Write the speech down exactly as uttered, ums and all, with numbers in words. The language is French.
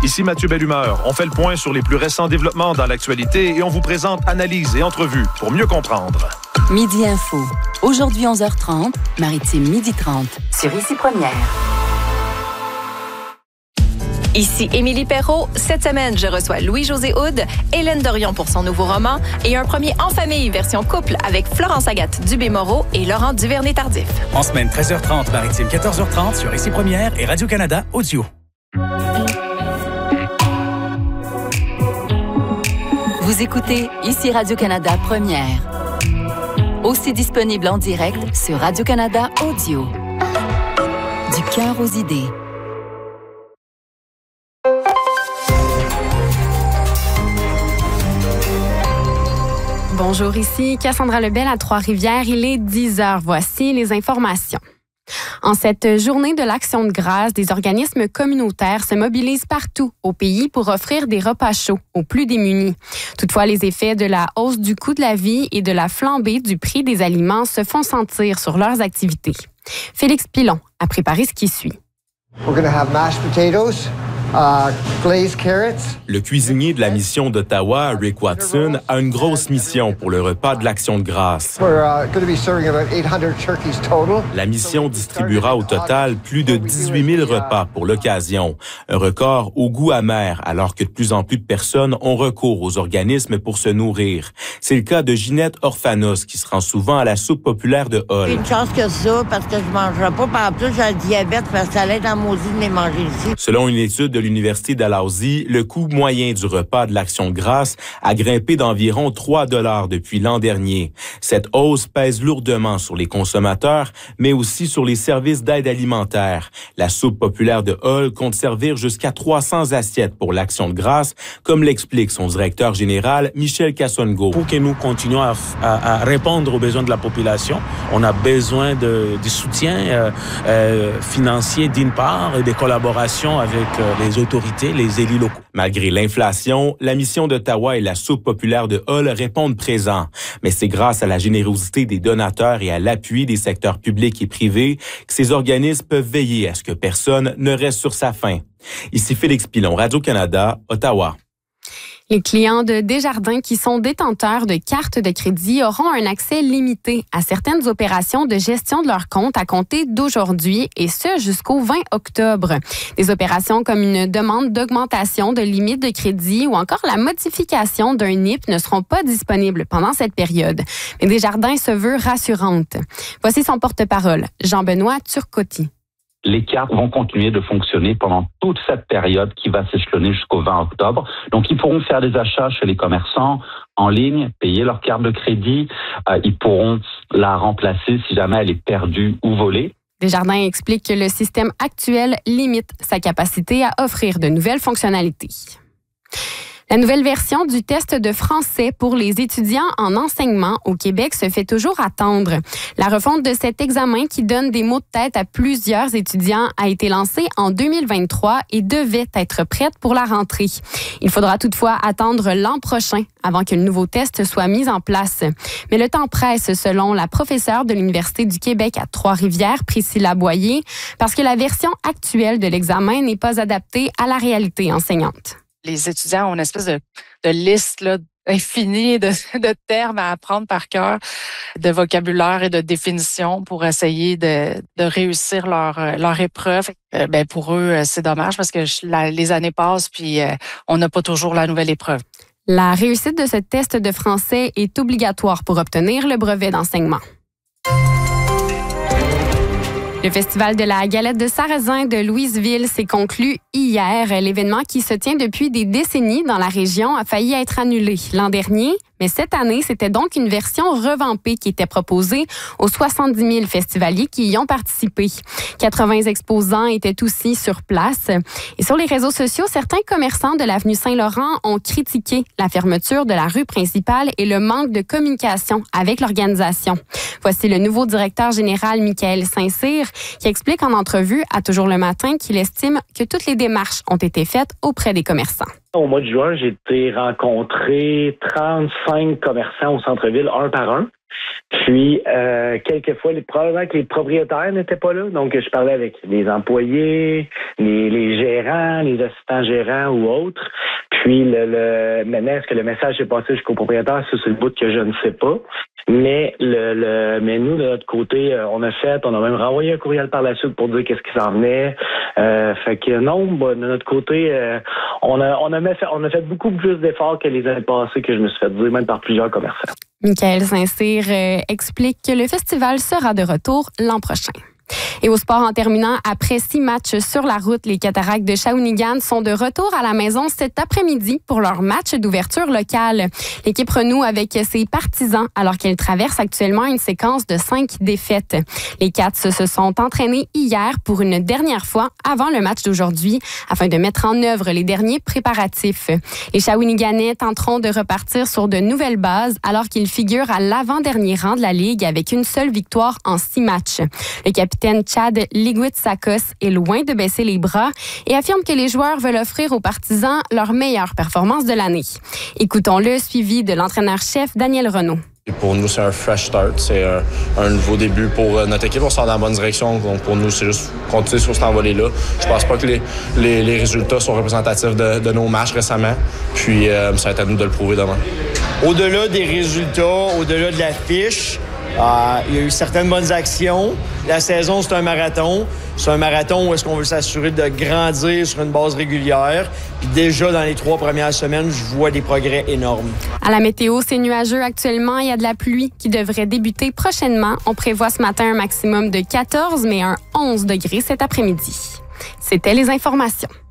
Ici Mathieu Bellumeur. On fait le point sur les plus récents développements dans l'actualité et on vous présente analyses et entrevues pour mieux comprendre. Midi Info. Aujourd'hui onze heures trente, Maritime midi trente. Sur Ici Première. Ici Émilie Perrault. Cette semaine, je reçois Louis-José Houd, Hélène Dorion pour son nouveau roman et un premier En famille version couple avec Florence Agathe Dubé-Moreau et Laurent Duvernay-Tardif. En semaine, treize heures trente, Maritime, quatorze heures trente sur Ici Première et Radio-Canada Audio. Vous écoutez Ici Radio-Canada Première. Aussi disponible en direct sur Radio-Canada Audio. Du cœur aux idées. Bonjour, ici Cassandra Lebel à Trois-Rivières. Il est dix heures. Voici les informations. En cette journée de l'Action de grâce, des organismes communautaires se mobilisent partout au pays pour offrir des repas chauds aux plus démunis. Toutefois, les effets de la hausse du coût de la vie et de la flambée du prix des aliments se font sentir sur leurs activités. Félix Pilon a préparé ce qui suit. We're going to have mashed potatoes. Uh, glazed carrots. Le cuisinier de la mission d'Ottawa, Rick Watson, a une grosse mission pour le repas de l'Action de grâce. We're uh, going to be serving about eight hundred turkeys total. La mission distribuera au total plus de dix-huit mille repas pour l'occasion. Un record au goût amer, alors que de plus en plus de personnes ont recours aux organismes pour se nourrir. C'est le cas de Ginette Orphanos, qui se rend souvent à la soupe populaire de Hull. Une chance que ça, parce que je mangerai pas. Par plus, j'ai le diabète, parce que ça allait être en maudit de les manger ici. Selon une étude de l'Université Dalhousie, le coût moyen du repas de l'Action de grâce a grimpé d'environ trois dollars depuis l'an dernier. Cette hausse pèse lourdement sur les consommateurs, mais aussi sur les services d'aide alimentaire. La soupe populaire de Hull compte servir jusqu'à trois cents assiettes pour l'Action de grâce, comme l'explique son directeur général, Michel Kassongo. Pour que nous continuions à, à, à répondre aux besoins de la population, on a besoin de, de soutien euh, euh, financier d'une part et des collaborations avec euh, les autorités, les élus locaux. Malgré l'inflation, la mission d'Ottawa et la soupe populaire de Hull répondent présents. Mais c'est grâce à la générosité des donateurs et à l'appui des secteurs publics et privés que ces organismes peuvent veiller à ce que personne ne reste sur sa faim. Ici Félix Pilon, Radio-Canada, Ottawa. Les clients de Desjardins qui sont détenteurs de cartes de crédit auront un accès limité à certaines opérations de gestion de leur compte à compter d'aujourd'hui et ce jusqu'au vingt octobre. Des opérations comme une demande d'augmentation de limite de crédit ou encore la modification d'un N I P ne seront pas disponibles pendant cette période. Mais Desjardins se veut rassurante. Voici son porte-parole, Jean-Benoît Turcotti. Les cartes vont continuer de fonctionner pendant toute cette période qui va s'échelonner jusqu'au vingt octobre. Donc, ils pourront faire des achats chez les commerçants en ligne, payer leur carte de crédit. Euh, ils pourront la remplacer si jamais elle est perdue ou volée. Desjardins explique que le système actuel limite sa capacité à offrir de nouvelles fonctionnalités. La nouvelle version du test de français pour les étudiants en enseignement au Québec se fait toujours attendre. La refonte de cet examen qui donne des mots de tête à plusieurs étudiants a été lancée en deux mille vingt-trois et devait être prête pour la rentrée. Il faudra toutefois attendre l'an prochain avant que le nouveau test soit mis en place. Mais le temps presse selon la professeure de l'Université du Québec à Trois-Rivières, Priscilla Boyer, parce que la version actuelle de l'examen n'est pas adaptée à la réalité enseignante. Les étudiants ont une espèce de, de liste là, infinie de, de termes à apprendre par cœur, de vocabulaire et de définition pour essayer de, de réussir leur, leur épreuve. Euh, ben pour eux, c'est dommage parce que la, les années passent puis euh, on n'a pas toujours la nouvelle épreuve. La réussite de ce test de français est obligatoire pour obtenir le brevet d'enseignement. Le Festival de la galette de sarrasin de Louisville s'est conclu hier. L'événement qui se tient depuis des décennies dans la région a failli être annulé l'an dernier. Mais cette année, c'était donc une version revampée qui était proposée aux soixante-dix mille festivaliers qui y ont participé. quatre-vingts exposants étaient aussi sur place. Et sur les réseaux sociaux, certains commerçants de l'avenue Saint-Laurent ont critiqué la fermeture de la rue principale et le manque de communication avec l'organisation. Voici le nouveau directeur général, Michael Saint-Cyr, qui explique en entrevue à Toujours le matin qu'il estime que toutes les démarches ont été faites auprès des commerçants. Au mois de juin, j'ai été rencontrer trente-cinq commerçants au centre-ville, un par un. Puis, euh, quelquefois, les, probablement que les propriétaires n'étaient pas là. Donc, je parlais avec les employés, les, les gérants, les assistants gérants ou autres. Puis, le, le, maintenant, est-ce que le message est passé jusqu'au propriétaire? Ça, c'est le bout que je ne sais pas. Mais le, le mais nous, de notre côté, on a fait, on a même renvoyé un courriel par la suite pour dire qu'est-ce qui s'en venait. Euh, fait que non, bah, de notre côté, euh, on a on a fait on a fait beaucoup plus d'efforts que les années passées, que je me suis fait dire, même par plusieurs commerçants. Michael Saint-Cyr euh, explique que le festival sera de retour l'an prochain. Et au sport, en terminant, après six matchs sur la route, les Cataractes de Shawinigan sont de retour à la maison cet après-midi pour leur match d'ouverture locale. L'équipe renoue avec ses partisans alors qu'elle traverse actuellement une séquence de cinq défaites. Les Cats se sont entraînés hier pour une dernière fois avant le match d'aujourd'hui afin de mettre en œuvre les derniers préparatifs. Les Shawiniganais tenteront de repartir sur de nouvelles bases alors qu'ils figurent à l'avant-dernier rang de la Ligue avec une seule victoire en six matchs. Le capitaine Chad Ligouitsakos est loin de baisser les bras et affirme que les joueurs veulent offrir aux partisans leur meilleure performance de l'année. Écoutons-le, suivi de l'entraîneur-chef Daniel Renaud. Pour nous, c'est un fresh start, c'est un, un nouveau début pour notre équipe. On sort dans la bonne direction, donc pour nous, c'est juste continuer sur cet envolé-là. Je pense pas que les, les, les résultats sont représentatifs de, de nos matchs récemment, puis euh, ça va être à nous de le prouver demain. Au-delà des résultats, au-delà de la fiche, Euh, il y a eu certaines bonnes actions. La saison, c'est un marathon. C'est un marathon où est-ce qu'on veut s'assurer de grandir sur une base régulière. Puis déjà, dans les trois premières semaines, je vois des progrès énormes. À la météo, c'est nuageux actuellement. Il y a de la pluie qui devrait débuter prochainement. On prévoit ce matin un maximum de quatorze, mais un onze degrés cet après-midi. C'était les informations.